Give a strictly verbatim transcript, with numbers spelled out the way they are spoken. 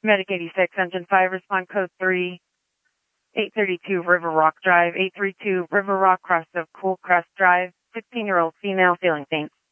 Medic eighty-six, Engine five, respond code three, eight thirty-two River Rock Drive, eight three two River Rock, cross of Cool Crest Drive, fifteen-year-old female, feeling faint.